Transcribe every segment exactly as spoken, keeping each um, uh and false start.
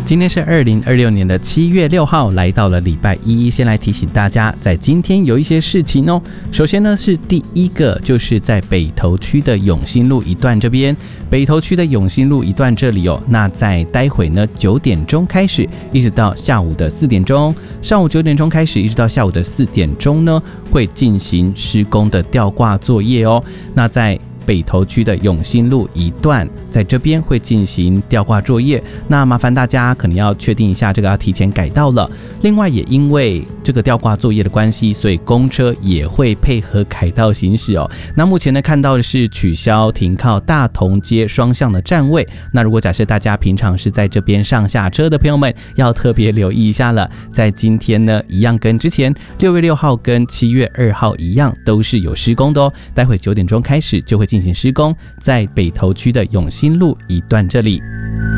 今天是二零二六年的七月六号，来到了礼拜一。先来提醒大家，在今天有一些事情哦。首先呢，是第一个，就是在北投区的永新路一段这边，北投区的永新路一段这里哦。那在待会呢九点钟开始，一直到下午的四点钟，上午九点钟开始，一直到下午的四点钟呢，会进行施工的吊挂作业哦。那在北投区的永新路一段，在这边会进行吊挂作业，那麻烦大家可能要确定一下，这个要提前改道了。另外，也因为这个吊挂作业的关系，所以公车也会配合改道行驶哦。那目前呢，看到的是取消停靠大同街双向的站位。那如果假设大家平常是在这边上下车的朋友们，要特别留意一下了。在今天呢，一样跟之前六月六号跟七月二号一样，都是有施工的哦。待会九点钟开始就会进行施工，在北投区的永新路一段这里。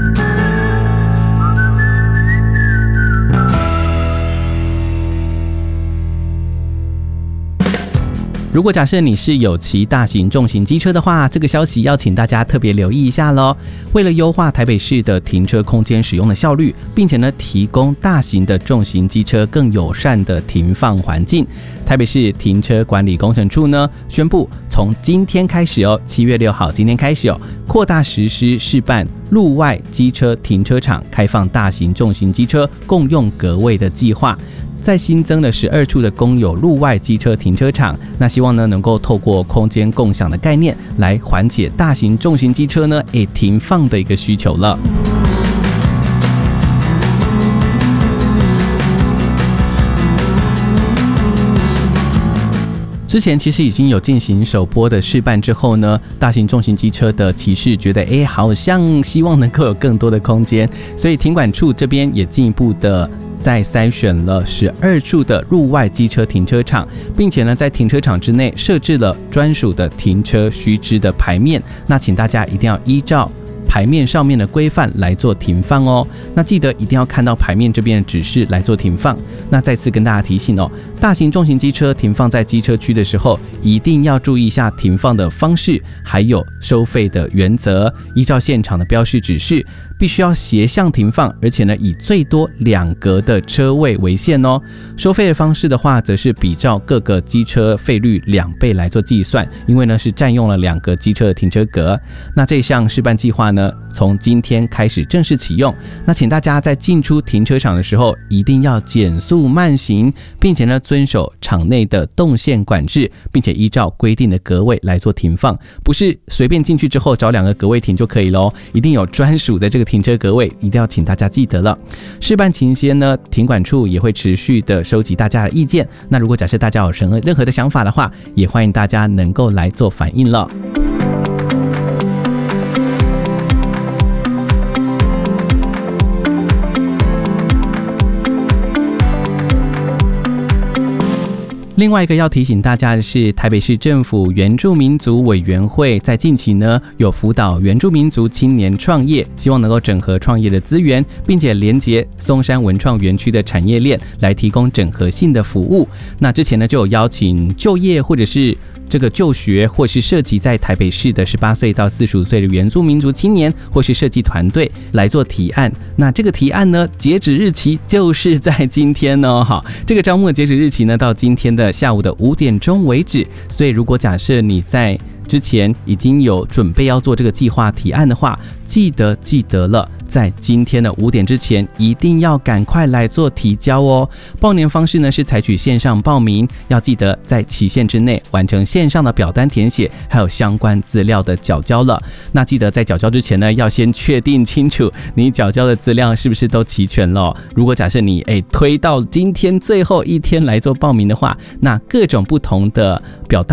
如果假设你是有骑大型重型机车的话，这个消息要请大家特别留意一下咯。为了优化台北市的停车空间使用的效率，并且呢提供大型的重型机车更友善的停放环境，台北市停车管理工程处呢宣布，从今天开始哦，七月六号今天开始哦，扩大实施示范路外机车停车场开放大型重型机车共用格位的计划。再新增了十二处的公有路外机车停车场，那希望呢能够透过空间共享的概念，来缓解大型重型机车呢诶停放的一个需求了。之前其实已经有进行首播的示范之后呢，大型重型机车的骑士觉得，哎，好像希望能够有更多的空间，所以停管处这边也进一步的再筛选了十二处的路外机车停车场，并且呢，在停车场之内设置了专属的停车须知的牌面。那请大家一定要依照牌面上面的规范来做停放哦。那记得一定要看到牌面这边的指示来做停放。那再次跟大家提醒哦，大型重型机车停放在机车区的时候，一定要注意一下停放的方式，还有收费的原则，依照现场的标示指示，必须要斜向停放，而且呢以最多两格的车位为限哦。收费的方式的话，则是比照各个机车费率两倍来做计算，因为呢是占用了两个机车的停车格。那这项示范计划呢，从今天开始正式启用。那请大家在进出停车场的时候，一定要减速慢行，并且呢遵守场内的动线管制，并且依照规定的格位来做停放，不是随便进去之后找两个格位停就可以咯，一定有专属的这个停车格位，一定要请大家记得了。示范期间呢，停管处也会持续的收集大家的意见。那如果假设大家有任何的想法的话，也欢迎大家能够来做反应了。另外一个要提醒大家的是，台北市政府原住民族委员会在近期呢有辅导原住民族青年创业，希望能够整合创业的资源，并且连结松山文创园区的产业链，来提供整合性的服务。那之前呢就有邀请就业或者是这个就学或是涉及在台北市的十八岁到四十五岁的原住民族青年或是设计团队来做提案。那这个提案呢，截止日期就是在今天哦。好，这个招募的截止日期呢，到今天的下午的五点钟为止。所以如果假设你在之前已经有准备要做这个计划提案的话，记得记得了，在今天的五点之前一定要赶快来做提交哦。报年方式呢是采取线上报名，要记得在期限之内完成线上的表单填写，还有相关资料的缴交了。那记得在缴交之前呢，要先确定清楚你缴交的资料是不是都齐全了。如果假设你诶推到今天最后一天来做报名的话，那各种不同的表单